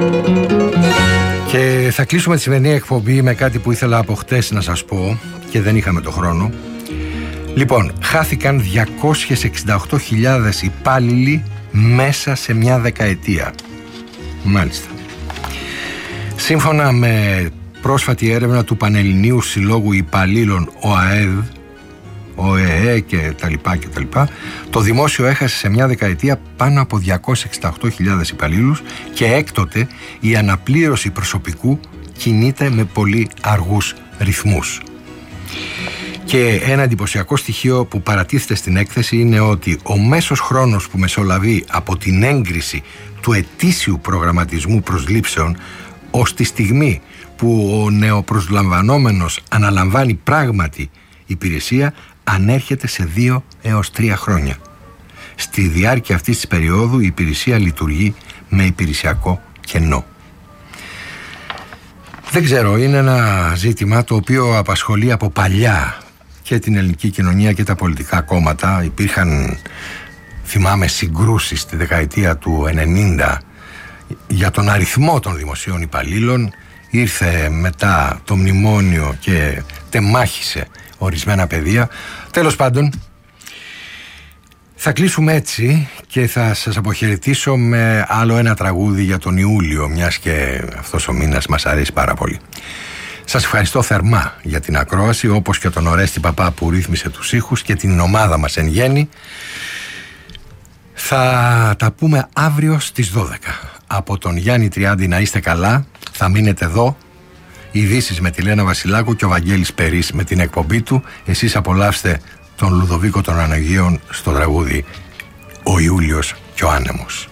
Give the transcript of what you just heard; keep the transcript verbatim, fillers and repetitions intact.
Και θα κλείσουμε τη σημερινή εκπομπή με κάτι που ήθελα από χτες να σας πω και δεν είχαμε το χρόνο. Λοιπόν, χάθηκαν διακόσιες εξήντα οκτώ χιλιάδες υπάλληλοι μέσα σε μια δεκαετία. Μάλιστα. Σύμφωνα με πρόσφατη έρευνα του Πανελληνίου Συλλόγου Υπαλλήλων ΟΑΕΔ, ΟΕΕ και τα λοιπά και τα λοιπά, το δημόσιο έχασε σε μια δεκαετία πάνω από διακόσιες εξήντα οκτώ χιλιάδες υπαλλήλους και έκτοτε η αναπλήρωση προσωπικού κινείται με πολύ αργούς ρυθμούς. Και ένα εντυπωσιακό στοιχείο που παρατίθεται στην έκθεση είναι ότι ο μέσος χρόνος που μεσολαβεί από την έγκριση του ετήσιου προγραμματισμού προσλήψεων ως τη στιγμή που ο νεοπροσλαμβανόμενος αναλαμβάνει πράγματι υπηρεσία ανέρχεται σε δύο έως τρία χρόνια. Στη διάρκεια αυτής της περίοδου η υπηρεσία λειτουργεί με υπηρεσιακό κενό. Δεν ξέρω, είναι ένα ζήτημα το οποίο απασχολεί από παλιά και την ελληνική κοινωνία και τα πολιτικά κόμματα. Υπήρχαν, θυμάμαι, συγκρούσεις στη δεκαετία του ενενήντα για τον αριθμό των δημοσίων υπαλλήλων. Ήρθε μετά το μνημόνιο και τεμάχισε ορισμένα πεδία. Τέλος πάντων, θα κλείσουμε έτσι και θα σας αποχαιρετήσω με άλλο ένα τραγούδι για τον Ιούλιο, μιας και αυτός ο μήνας μας αρέσει πάρα πολύ. Σας ευχαριστώ θερμά για την ακρόαση, όπως και τον Ορέστη Παπά που ρύθμισε τους ήχους και την ομάδα μας εν γέννη. Θα τα πούμε αύριο στις δώδεκα. Από τον Γιάννη Τριάντη να είστε καλά, θα μείνετε εδώ. Ειδήσεις με τη Λένα Βασιλάκου και ο Βαγγέλης Περής με την εκπομπή του. Εσείς απολαύστε τον Λουδοβίκο των Αναγίων στο τραγούδι «Ο Ιούλιος και ο Άνεμος».